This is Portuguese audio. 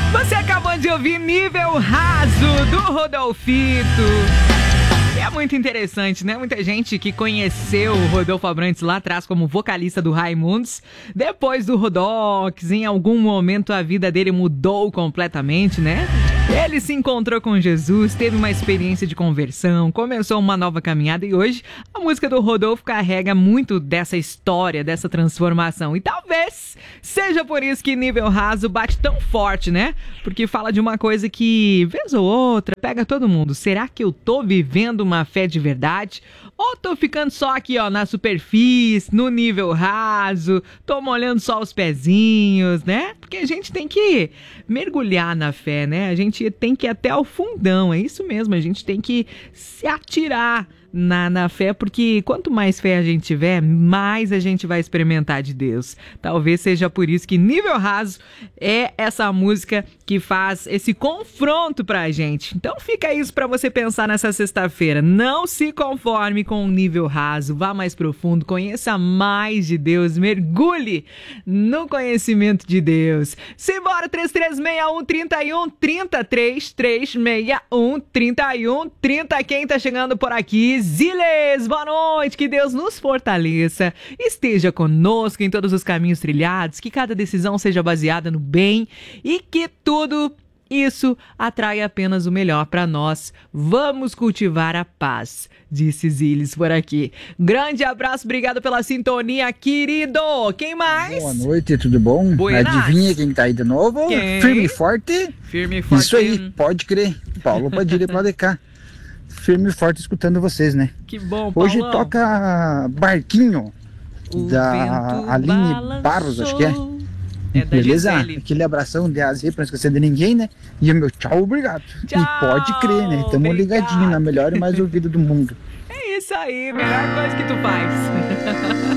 Você acabou de ouvir Nível Raso, do Rodolfito. É muito interessante, né? Muita gente que conheceu o Rodolfo Abrantes lá atrás como vocalista do Raimundos. Depois do Rodox, em algum momento a vida dele mudou completamente, né? Ele se encontrou com Jesus, teve uma experiência de conversão, começou uma nova caminhada e hoje a música do Rodolfo carrega muito dessa história, dessa transformação. E talvez seja por isso que Nível Raso bate tão forte, né? Porque fala de uma coisa que, vez ou outra, pega todo mundo. Será que eu tô vivendo uma fé de verdade? Ou tô ficando só aqui, ó, na superfície, no nível raso, tô molhando só os pezinhos, né? Porque a gente tem que mergulhar na fé, né? A gente tem que ir até o fundão, é isso mesmo, a gente tem que se atirar na fé, porque quanto mais fé a gente tiver, mais a gente vai experimentar de Deus. Talvez seja por isso que Nível Raso é essa música que faz esse confronto pra gente. Então fica isso pra você pensar nessa sexta-feira. Não se conforme com o nível raso, vá mais profundo, conheça mais de Deus, mergulhe no conhecimento de Deus. Simbora, 3361-3130, 3361-3130. Quem tá chegando por aqui? Ziles, boa noite, que Deus nos fortaleça, esteja conosco em todos os caminhos trilhados, que cada decisão seja baseada no bem e que tudo isso atrai apenas o melhor para nós. Vamos cultivar a paz, disse Ziles por aqui. Grande abraço, obrigado pela sintonia, querido. Quem mais? Boa noite, tudo bom? Buenas. Adivinha quem tá aí de novo? Quem? Firme e forte. Firme e forte. Isso aí, pode crer. Paulo Padilha pode cá. Firme e forte escutando vocês, né? Que bom, Paulão. Hoje toca Barquinho, da Aline Barros, acho que é. É da Beleza? Gisele. Aquele abração de azeite pra não esquecer de ninguém, né? E o meu tchau, obrigado. Tchau, e pode crer, né? Tamo obrigado. ligadinho na melhor e mais ouvida do mundo. É isso aí, melhor coisa que tu faz.